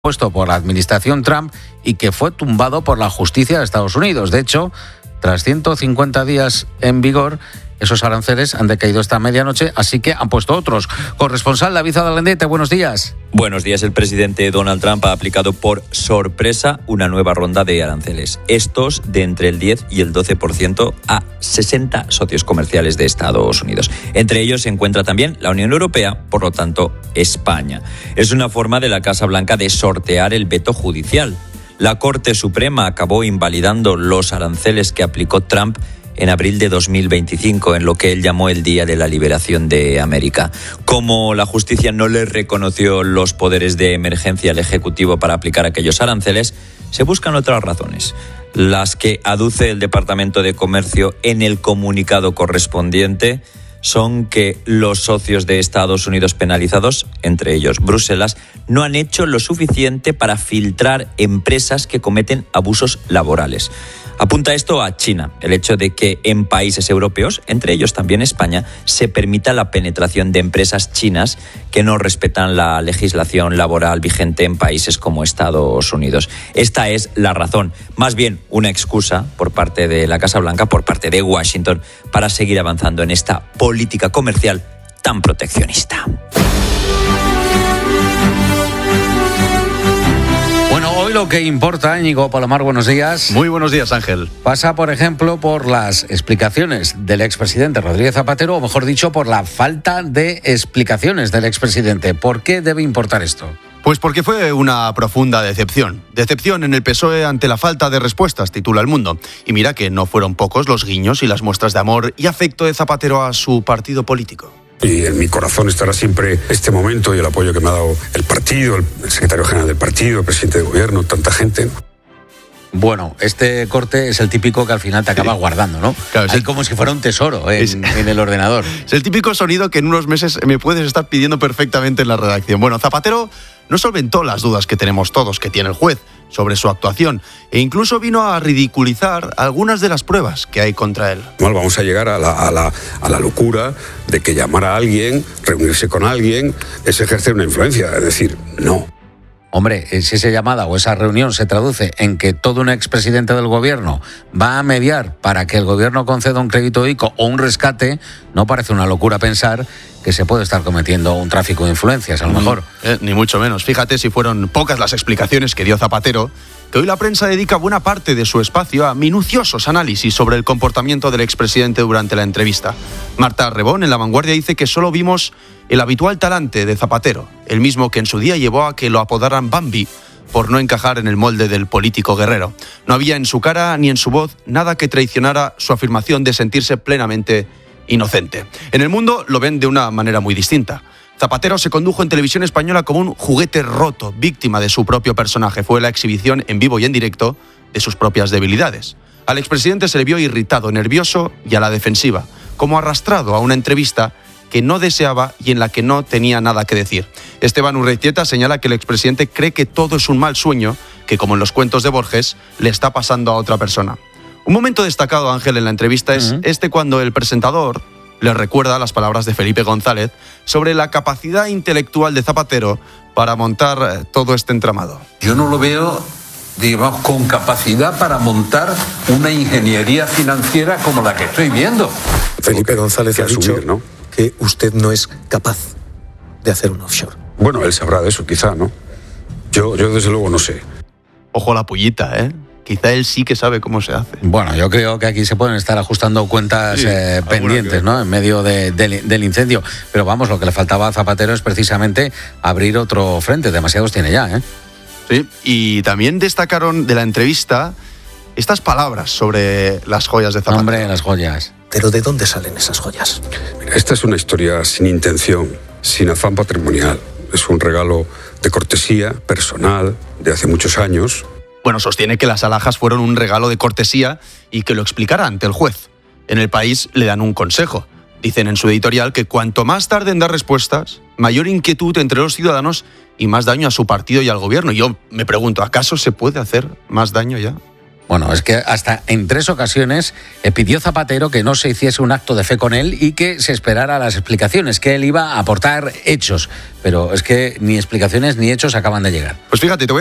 puesto por la administración Trump y que fue tumbado por la justicia de Estados Unidos. De hecho, tras 150 días en vigor, esos aranceles han decaído esta medianoche, así que han puesto otros. Corresponsal David Adalendete, buenos días. Buenos días. El presidente Donald Trump ha aplicado por sorpresa una nueva ronda de aranceles. Estos de entre el 10 y el 12% a 60 socios comerciales de Estados Unidos. Entre ellos se encuentra también la Unión Europea, por lo tanto, España. Es una forma de la Casa Blanca de sortear el veto judicial. La Corte Suprema acabó invalidando los aranceles que aplicó Trump en abril de 2025, en lo que él llamó el Día de la Liberación de América. Como la justicia no le reconoció los poderes de emergencia al Ejecutivo para aplicar aquellos aranceles, se buscan otras razones, las que aduce el Departamento de Comercio en el comunicado correspondiente. Son que los socios de Estados Unidos penalizados, entre ellos Bruselas, no han hecho lo suficiente para filtrar empresas que cometen abusos laborales. Apunta esto a China, el hecho de que en países europeos, entre ellos también España, se permita la penetración de empresas chinas que no respetan la legislación laboral vigente en países como Estados Unidos. Esta es la razón, más bien una excusa por parte de la Casa Blanca, por parte de Washington, para seguir avanzando en esta política comercial tan proteccionista. Bueno, hoy lo que importa, Íñigo Palomar, buenos días. Muy buenos días, Ángel. Pasa, por ejemplo, por las explicaciones del expresidente Rodríguez Zapatero, o mejor dicho, por la falta de explicaciones del expresidente. ¿Por qué debe importar esto? Pues porque fue una profunda decepción. Decepción en el PSOE ante la falta de respuestas, titula El Mundo. Y mira que no fueron pocos los guiños y las muestras de amor y afecto de Zapatero a su partido político. Y en mi corazón estará siempre este momento y el apoyo que me ha dado el partido, el secretario general del partido, el presidente de gobierno, tanta gente. Bueno, este corte es el típico que al final te acabas guardando, ¿no? Claro, Hay como si fuera un tesoro en el ordenador. Es el típico sonido que en unos meses me puedes estar pidiendo perfectamente en la redacción. Bueno, Zapatero no solventó las dudas que tenemos todos, que tiene el juez, sobre su actuación, e incluso vino a ridiculizar algunas de las pruebas que hay contra él. Mal, vamos a llegar a la locura de que llamar a alguien, reunirse con alguien, es ejercer una influencia. Es decir, no. Hombre, si esa llamada o esa reunión se traduce en que todo un expresidente del gobierno va a mediar para que el gobierno conceda un crédito ICO o un rescate, no parece una locura pensar que se puede estar cometiendo un tráfico de influencias, a lo mejor. Ni mucho menos. Fíjate si fueron pocas las explicaciones que dio Zapatero, que hoy la prensa dedica buena parte de su espacio a minuciosos análisis sobre el comportamiento del expresidente durante la entrevista. Marta Rebón, en La Vanguardia, dice que solo vimos el habitual talante de Zapatero, el mismo que en su día llevó a que lo apodaran Bambi por no encajar en el molde del político guerrero. No había en su cara ni en su voz nada que traicionara su afirmación de sentirse plenamente inocente. En El Mundo lo ven de una manera muy distinta. Zapatero se condujo en televisión española como un juguete roto, víctima de su propio personaje. Fue la exhibición en vivo y en directo de sus propias debilidades. Al expresidente se le vio irritado, nervioso y a la defensiva, como arrastrado a una entrevista que no deseaba y en la que no tenía nada que decir. Esteban Urreitieta señala que el expresidente cree que todo es un mal sueño, que como en los cuentos de Borges, le está pasando a otra persona. Un momento destacado, Ángel, en la entrevista es cuando el presentador le recuerda las palabras de Felipe González sobre la capacidad intelectual de Zapatero para montar todo este entramado. Yo no lo veo, digamos, con capacidad para montar una ingeniería financiera como la que estoy viendo. Felipe González ha dicho, ¿no?, que usted no es capaz de hacer un offshore. Bueno, él sabrá de eso, quizá, ¿no? Yo desde luego no sé. Ojo a la pullita, ¿eh? Quizá él sí que sabe cómo se hace. Bueno, yo creo que aquí se pueden estar ajustando cuentas pendientes, ¿no?, en medio del incendio. Pero vamos, lo que le faltaba a Zapatero es precisamente abrir otro frente. Demasiados tiene ya, ¿eh? Sí, y también destacaron de la entrevista estas palabras sobre las joyas de Zapatero. Hombre, las joyas. ¿Pero de dónde salen esas joyas? Mira, esta es una historia sin intención, sin afán patrimonial. Es un regalo de cortesía personal de hace muchos años. Bueno, sostiene que las alhajas fueron un regalo de cortesía y que lo explicará ante el juez. En El País le dan un consejo. Dicen en su editorial que cuanto más tarde en dar respuestas, mayor inquietud entre los ciudadanos y más daño a su partido y al gobierno. Yo me pregunto, ¿acaso se puede hacer más daño ya? Bueno, es que hasta en 3 ocasiones pidió Zapatero que no se hiciese un acto de fe con él y que se esperara las explicaciones, que él iba a aportar hechos. Pero es que ni explicaciones ni hechos acaban de llegar. Pues fíjate, te voy